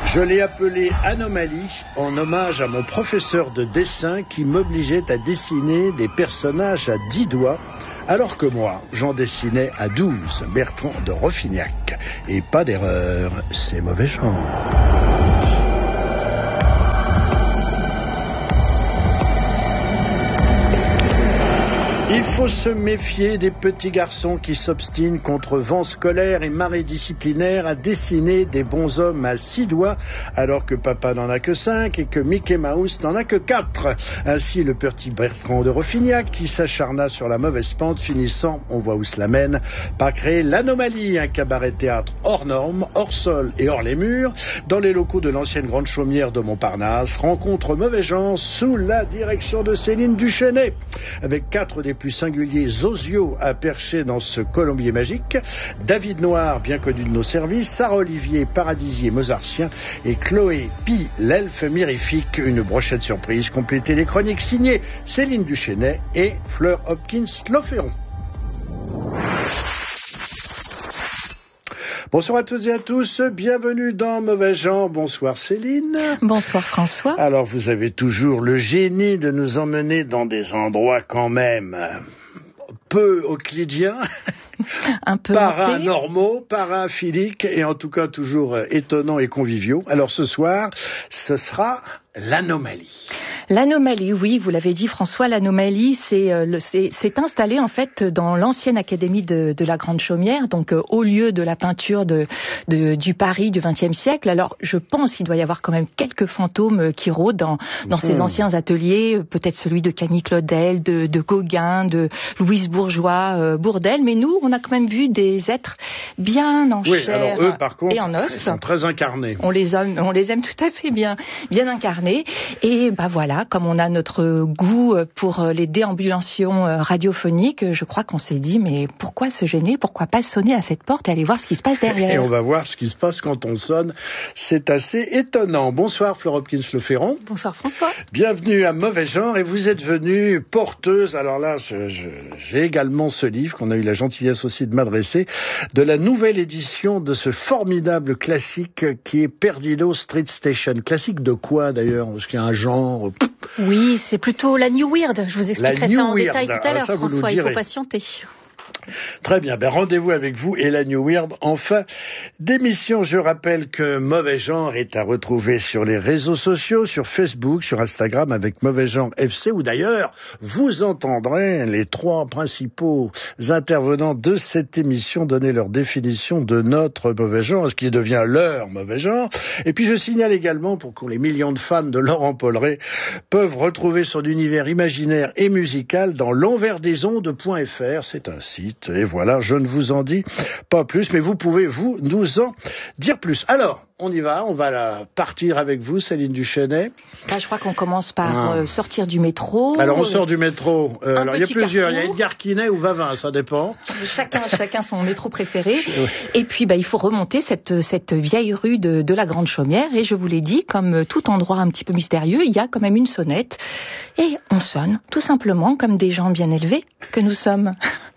Je l'ai appelé Anomalie en hommage à mon professeur de dessin qui m'obligeait à dessiner des personnages à 10 doigts, alors que moi, j'en dessinais à 12, Bertrand de Roffignac. Et pas d'erreur, c'est mauvais genre. Il faut se méfier des petits garçons qui s'obstinent contre vent scolaire et marée disciplinaire à dessiner des bonshommes à 6 doigts, alors que papa n'en a que 5 et que Mickey Mouse n'en a que 4. Ainsi, le petit Bertrand de Roffignac, qui s'acharna sur la mauvaise pente, finissant, on voit où cela mène, par créer l'Anomalie, un cabaret-théâtre hors norme, hors sol et hors les murs, dans les locaux de l'ancienne Grande Chaumière de Montparnasse, rencontre mauvais genre sous la direction de Céline Duchesnay, avec 4 des plus singuliers Zozio à percher dans ce colombier magique, David Noir, bien connu de nos services, Sarah Olivier, paradisier mozartien, et Chloé Pi, l'elfe mirifique, une brochette surprise, complétée les chroniques signées Céline Duchesnay et Fleur Hopkins-Loferron. Bonsoir à toutes et à tous, bienvenue dans Mauvais Genre. Bonsoir Céline. Bonsoir François. Alors vous avez toujours le génie de nous emmener dans des endroits quand même peu euclidiens, un peu paranormaux, paraphiliques et en tout cas toujours étonnants et conviviaux. Alors ce soir, ce sera l'Anomalie. L'Anomalie, oui, vous l'avez dit François, l'Anomalie s'est installée en fait dans l'ancienne académie de la Grande Chaumière, donc au lieu de la peinture du Paris du XXe siècle. Alors je pense qu'il doit y avoir quand même quelques fantômes qui rôdent dans ces anciens ateliers, peut-être celui de Camille Claudel, de Gauguin, de Louise Bourdelle, mais nous on a quand même vu des êtres bien en chair alors eux, par contre, et en os. Ils sont très incarnés. On les aime tout à fait bien incarnés. Et voilà, comme on a notre goût pour les déambulations radiophoniques, je crois qu'on s'est dit, mais pourquoi se gêner, pourquoi pas sonner à cette porte et aller voir ce qui se passe derrière. Et on va voir ce qui se passe quand on sonne, c'est assez étonnant. Bonsoir Fleur Hopkins-Loferron. Bonsoir François. Bienvenue à Mauvais Genre, et vous êtes venue porteuse, alors là j'ai également ce livre qu'on a eu la gentillesse aussi de m'adresser, de la nouvelle édition de ce formidable classique qui est Perdido Street Station. Classique de quoi d'ailleurs? Parce qu'il y a un genre... Oui, c'est plutôt la New Weird. Je vous expliquerai ça en détail tout à l'heure, François. Il faut patienter. Très bien, rendez-vous avec vous et la New Weird en fin d'émission. Je rappelle que Mauvais Genre est à retrouver sur les réseaux sociaux, sur Facebook, sur Instagram avec Mauvais Genre FC, où d'ailleurs vous entendrez les 3 principaux intervenants de cette émission donner leur définition de notre Mauvais Genre, ce qui devient leur Mauvais Genre. Et puis je signale également, pour que les millions de fans de Laurent Polleret peuvent retrouver son univers imaginaire et musical dans l'enversdesondes.fr, c'est un site. Et voilà, je ne vous en dis pas plus, mais vous pouvez nous en dire plus. Alors, on y va, on va partir avec vous, Céline Duchesnay. Je crois qu'on commence par sortir du métro. Alors, on sort du métro. Alors, il y a plusieurs. Il y a Edgar Quinet ou Vavin, ça dépend. Chacun son métro préféré. Et puis, il faut remonter cette vieille rue de la Grande Chaumière. Et je vous l'ai dit, comme tout endroit un petit peu mystérieux, il y a quand même une sonnette. Et on sonne, tout simplement, comme des gens bien élevés que nous sommes.